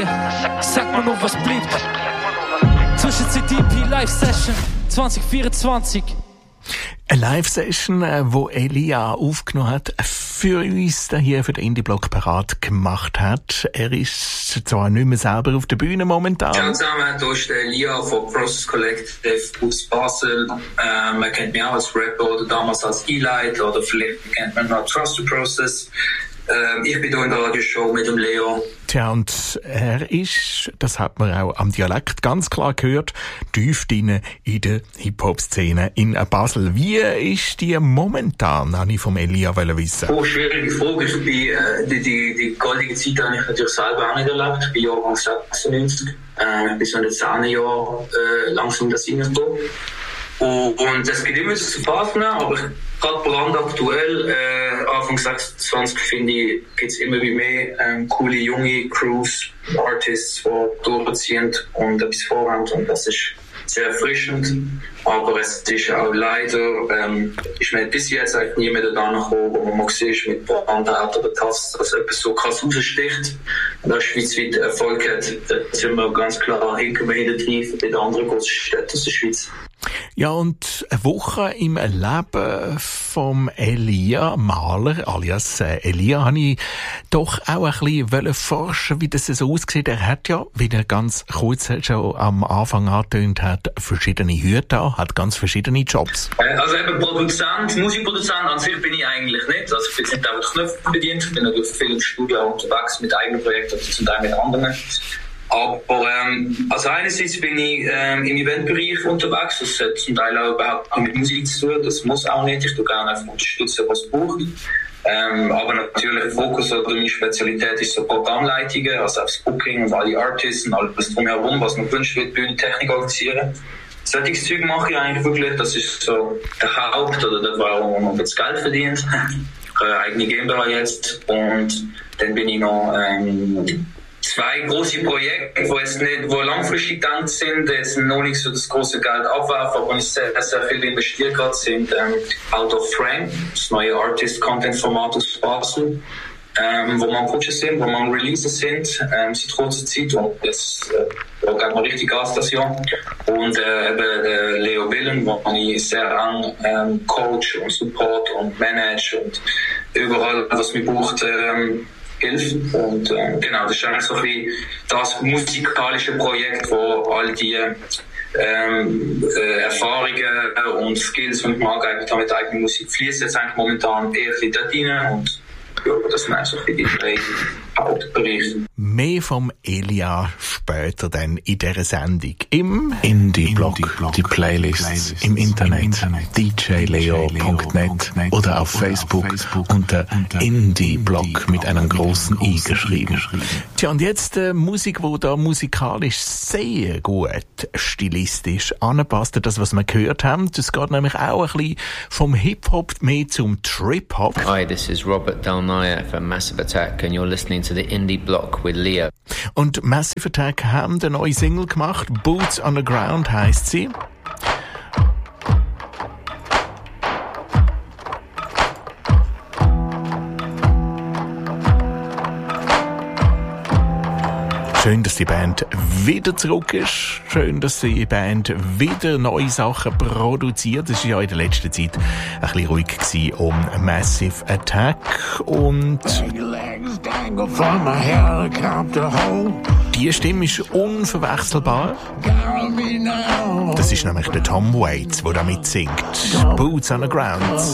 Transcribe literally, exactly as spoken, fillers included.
Sag mal nur, was blieb. Zwischenzeit E P Live Session zwanzig vierundzwanzig. Eine Live-Session, wo Elia aufgenommen hat, für uns hier für den Indie-Blog parat gemacht hat. Er ist zwar nicht mehr selber auf der Bühne momentan. Ciao zusammen, hier ist der Elia von Process Collective aus Basel. Ähm, man kennt mich auch als Rapper oder damals als E-Light oder vielleicht kennt man noch Trust the Process. Ähm, ich bin hier in der Radioshow mit dem Leo. Tja, und er ist, das hat man auch am Dialekt ganz klar gehört, tief drin in der Hip-Hop-Szene in Basel. Wie ist die momentan, habe ich vom Elia wissen. Oh, schwierige Frage. Ich bin, äh, die, die, die goldige Zeit habe ich natürlich selber auch nicht erlebt. Ich bin Jahrgang sechsundneunzig. Äh, ich bin so in den zehn Jahren äh, langsam das reingekommen. Und es gibt immer zu Phasen, aber gerade brandaktuell, äh, Anfang sechsundzwanzig, finde ich, gibt es immer wie mehr ähm, coole junge Crews, Artists, die durchziehen und etwas vorhaben. Und das ist sehr erfrischend. Aber es ist auch leider, ähm, ist mir bis jetzt eigentlich nie mehr da gekommen, wo man mal sieht, mit Brandart oder Tass, dass etwas so krass raussticht und auch schweizweit Erfolg hat. Da sind wir ganz klar hinter mir hinterher bei den anderen großen Städten aus der Schweiz. Ja, und eine Woche im Leben vom Elia Mahler, alias Elia, habe ich doch auch ein bisschen forschen, wie das so aussieht. Er hat ja, wie er ganz kurz schon am Anfang angetönt hat, verschiedene Hüte an, hat ganz verschiedene Jobs. Also eben Produzent, Musikproduzent an sich bin ich eigentlich nicht. Also ich bin nicht einfach Knöpfe bedient, ich bin natürlich viel im Studio unterwegs mit eigenen Projekten oder zum Teil mit anderen. Aber ähm, also einerseits bin ich ähm, im Eventbereich unterwegs, das hat zum Teil auch überhaupt mit Musik zu tun, das muss auch nicht, ich tue gerne einfach unterstützen, was es braucht. Ähm, aber natürlich der Fokus oder meine Spezialität ist so Programmleitungen, also das Booking und alle Artists und alles drumherum, was man gewünscht wird, Bühnentechnik organisieren. Solches Zeug mache ich eigentlich wirklich, das ist so der Haupt, oder das war auch, wo man das Geld verdient. Ich habe eine eigene GmbH jetzt und dann bin ich noch ähm, zwei große Projekte, die jetzt nicht, wo langfristig gedacht sind, jetzt noch nicht so das große Geld abwerfen, aber nicht sehr, sehr viel investiert gerade sind. Ähm, Out of Frame, das neue Artist-Content-Format aus Basel, ähm, wo man Coaches sind, wo man Releases sind, ähm, seit kurzer Zeit und jetzt äh, da geht man richtig Gas das Jahr. Und äh, eben der Leo Willen, wo ich sehr eng ähm, coach und support und manage und überall, was man braucht, ähm, hilft. Und äh, genau, das ist eigentlich so ein bisschen das musikalische Projekt, wo all die ähm, äh, Erfahrungen und Skills, die ich mir angeeignet habe mit der eigenen Musik, fließen jetzt eigentlich momentan eher ein dort rein. Und ja, das sind also die drei Hauptbereiche. Mehr vom Elia später dann in dieser Sendung im Indie-Blog, Indie die Playlists, Playlists im Internet, Internet d j leo punkt net oder auf Facebook, auf Facebook unter Indie-Blog mit einem grossen I geschrieben. Tja, und jetzt äh, Musik, die da musikalisch sehr gut stilistisch anpasst, das, was wir gehört haben. Das geht nämlich auch ein bisschen vom Hip-Hop mehr zum Trip-Hop. Hi, this is Robert Dalnaya from Massive Attack and you're listening to the Indie Block with Leo. Und Massive Attack haben eine neue Single gemacht. Boots on the Ground heisst sie. Schön, dass die Band wieder zurück ist. Schön, dass die Band wieder neue Sachen produziert. Es war ja in der letzten Zeit ein bisschen ruhig gewesen um Massive Attack. Und die Stimme ist unverwechselbar. Das ist nämlich der Tom Waits, der damit singt. Boots on the Ground.